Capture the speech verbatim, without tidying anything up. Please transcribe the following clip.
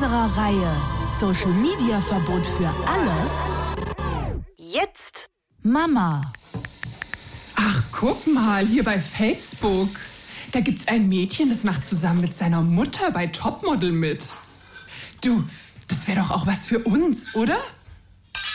unserer Reihe Social Media Verbot für alle jetzt Mama. Ach, guck mal, hier bei Facebook. Da gibt's ein Mädchen, das macht zusammen mit seiner Mutter bei Topmodel mit. Du, das wäre doch auch was für uns, oder?